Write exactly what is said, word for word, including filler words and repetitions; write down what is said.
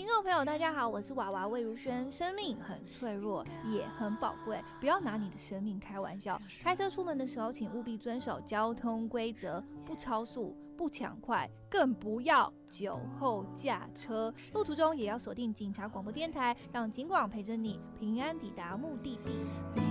众朋友大家好，我是娃娃魏如萱。生命很脆弱也很宝贵，不要拿你的生命开玩笑。开车出门的时候请务必遵守交通规则，不超速，不抢快，更不要酒后驾车。路途中也要锁定警察广播电台，让警广陪着你平安抵达目的地。